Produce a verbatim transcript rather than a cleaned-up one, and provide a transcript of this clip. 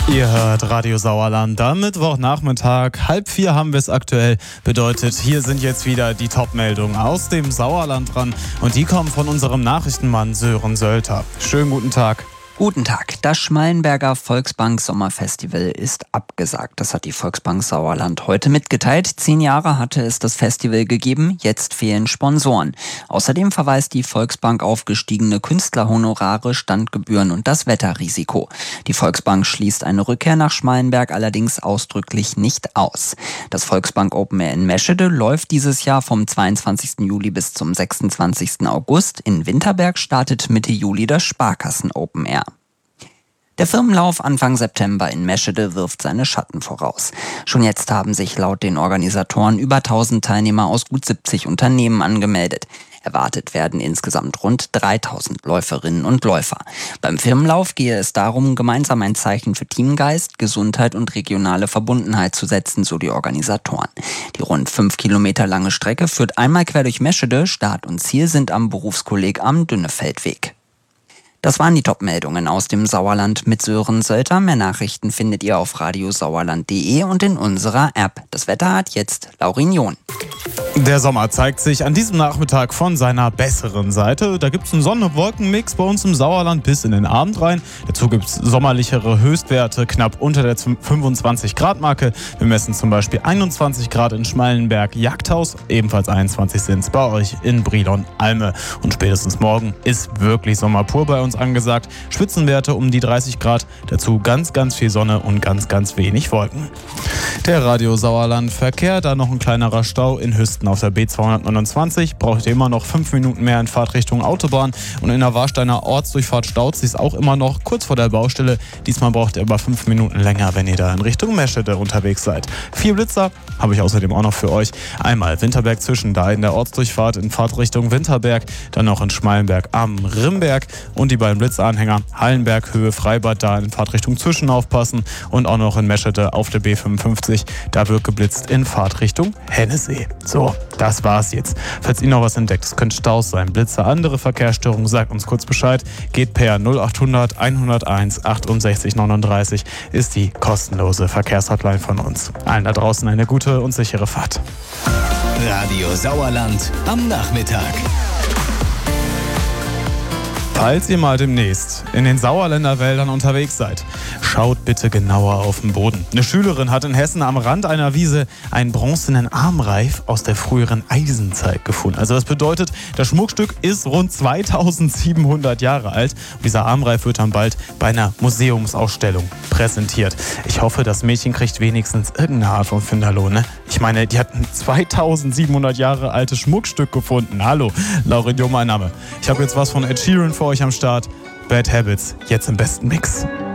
Ihr hört Radio Sauerland am Mittwochnachmittag. Halb vier haben wir es aktuell. Bedeutet, hier sind jetzt wieder die Top-Meldungen aus dem Sauerland dran. Und die kommen von unserem Nachrichtenmann Sören Sölter. Schönen guten Tag. Guten Tag. Das Schmallenberger Volksbank Sommerfestival ist abgesagt. Das hat die Volksbank Sauerland heute mitgeteilt. Zehn Jahre hatte es das Festival gegeben, jetzt fehlen Sponsoren. Außerdem verweist die Volksbank auf gestiegene Künstlerhonorare, Standgebühren und das Wetterrisiko. Die Volksbank schließt eine Rückkehr nach Schmallenberg allerdings ausdrücklich nicht aus. Das Volksbank Open Air in Meschede läuft dieses Jahr vom zweiundzwanzigsten Juli bis zum sechsundzwanzigsten August. In Winterberg startet Mitte Juli das Sparkassen Open Air. Der Firmenlauf Anfang September in Meschede wirft seine Schatten voraus. Schon jetzt haben sich laut den Organisatoren über tausend Teilnehmer aus gut siebzig Unternehmen angemeldet. Erwartet werden insgesamt rund dreitausend Läuferinnen und Läufer. Beim Firmenlauf gehe es darum, gemeinsam ein Zeichen für Teamgeist, Gesundheit und regionale Verbundenheit zu setzen, so die Organisatoren. Die rund fünf Kilometer lange Strecke führt einmal quer durch Meschede. Start und Ziel sind am Berufskolleg am Dünnefeldweg. Das waren die Top-Meldungen aus dem Sauerland mit Sören Sölter. Mehr Nachrichten findet ihr auf radiosauerland punkt de und in unserer App. Das Wetter hat jetzt Laurin John. Der Sommer zeigt sich an diesem Nachmittag von seiner besseren Seite. Da gibt es einen Sonne-Wolken-Mix bei uns im Sauerland bis in den Abend rein. Dazu gibt es sommerlichere Höchstwerte knapp unter der fünfundzwanzig Grad Marke. Wir messen zum Beispiel einundzwanzig Grad in Schmallenberg Jagdhaus. Ebenfalls einundzwanzig sind es bei euch in Brilon-Alme. Und spätestens morgen ist wirklich Sommer pur bei uns angesagt. Spitzenwerte um die dreißig Grad. Dazu ganz, ganz viel Sonne und ganz, ganz wenig Wolken. Der Radio Sauerland Verkehr, da noch ein kleinerer Stau in Hüsten auf der B zweihundertneunundzwanzig. Braucht ihr immer noch fünf Minuten mehr in Fahrtrichtung Autobahn. Und in der Warsteiner Ortsdurchfahrt staut sich auch immer noch kurz vor der Baustelle. Diesmal braucht ihr aber fünf Minuten länger, wenn ihr da in Richtung Meschede unterwegs seid. Vier Blitzer habe ich außerdem auch noch für euch. Einmal Winterberg zwischen, da in der Ortsdurchfahrt in Fahrtrichtung Winterberg. Dann noch in Schmallenberg am Rimberg. Und die beiden Blitzanhänger Hallenberg, Höhe Freibad, da in Fahrtrichtung zwischen aufpassen. Und auch noch in Meschede auf der B fünfundfünfzig. Da wird geblitzt in Fahrtrichtung Hennesee. So, das war's jetzt. Falls ihr noch was entdeckt, es könnte Staus sein, Blitze, andere Verkehrsstörungen, sagt uns kurz Bescheid. Geht per null achthundert hunderteins achtundsechzig neununddreißig ist die kostenlose Verkehrshotline von uns. Allen da draußen eine gute und sichere Fahrt. Radio Sauerland am Nachmittag. Falls ihr mal demnächst in den Sauerländer Wäldern unterwegs seid, schaut bitte genauer auf den Boden. Eine Schülerin hat in Hessen am Rand einer Wiese einen bronzenen Armreif aus der früheren Eisenzeit gefunden. Also das bedeutet, das Schmuckstück ist rund zweitausendsiebenhundert Jahre alt. Und dieser Armreif wird dann bald bei einer Museumsausstellung präsentiert. Ich hoffe, das Mädchen kriegt wenigstens irgendeine Art von Finderlohn. Ne? Ich meine, die hat ein zweitausendsiebenhundert Jahre altes Schmuckstück gefunden. Hallo, Laurin Jo, mein Name. Ich habe jetzt was von Ed Sheeran für euch am Start. Bad Habits, jetzt im besten Mix.